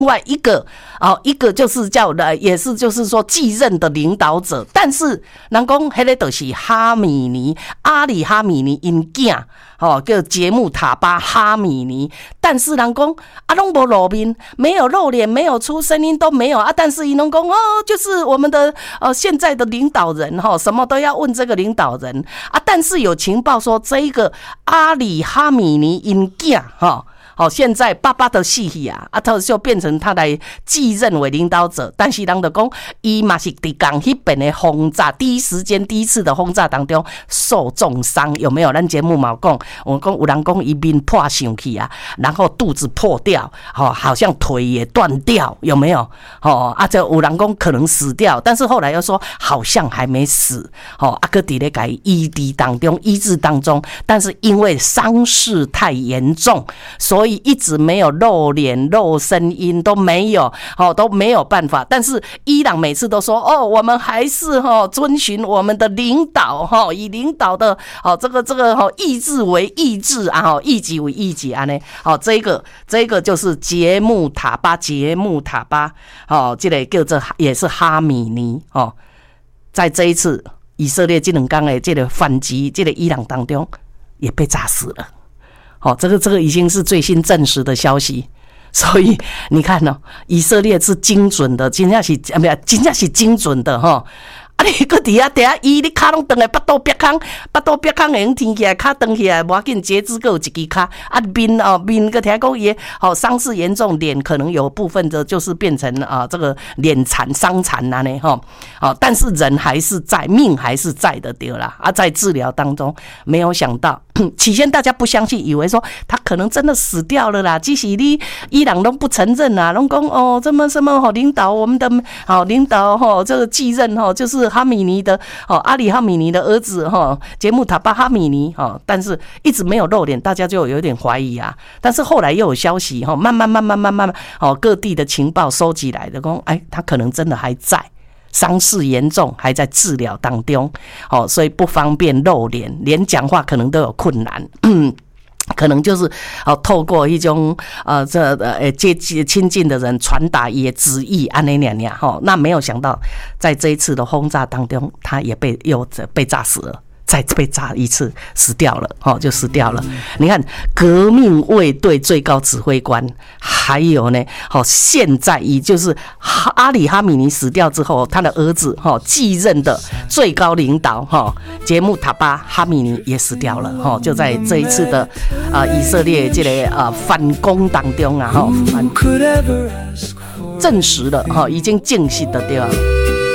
外一个一个就是叫也是就是说继任的领导者，但是人讲迄个就是哈米尼，阿里哈米尼因囝叫节目塔巴哈米尼，但是人讲拢无露面，没有露脸，没有出声音都没有啊，但是伊拢讲就是我们的现在的领导人什么都要问这个领导人啊，但是有情报说这一个阿里哈米尼因囝现在爸爸的死去啊，他就变成他来继任为领导者，但是人就讲，伊嘛是伫讲迄边的轰炸，第一时间第一次的轰炸当中受重伤，有没有？咱节目嘛讲，我讲有人讲伊面破上去啊，然后肚子破掉，好像腿也断掉，有没有？这有人讲可能死掉，但是后来又说好像还没死，搁伫咧改医治当中，但是因为伤势太严重，所以一直没有露脸露声音都没有都没有办法，但是伊朗每次都说我们还是遵循我们的领导以领导的这个意志为意志啊意己为意己啊呢这个就是节目塔巴这个叫做也是哈米尼在这一次以色列这两天的这个反击这个伊朗当中也被炸死了。这个已经是最新证实的消息，所以你看以色列是精准的，真的是精准的你搁伫遐伊，你脚拢长来，巴肚憋空会用挺起来，脚长起来，无要紧，截肢，搁有一支脚面搁听讲伊伤势严重，脸可能有部分的就是变成这个脸残伤残啊呢但是人还是在，命还是在的对啦在治疗当中，没有想到起先大家不相信，以为说他可能真的死掉了啦，即使你伊朗都不承认啦，拢讲这么什么领导我们的领导这个继任就是哈米尼的阿里哈米尼的儿子节目塔巴哈米尼但是一直没有露脸，大家就有点怀疑啊。但是后来又有消息慢慢各地的情报收集来的，说他可能真的还在，伤势严重，还在治疗当中所以不方便露脸，连讲话可能都有困难可能就是透过一种亲近的人传达也旨意安尼娘娘那没有想到在这一次的轰炸当中，他也又被炸死了，再被炸一次死掉了就死掉了。你看革命卫队最高指挥官，还有呢现在也就是阿里哈米尼死掉之后，他的儿子继任的最高领导节目塔巴哈米尼也死掉了就在这一次的以色列这个反攻当中证实了已经证实的对吧？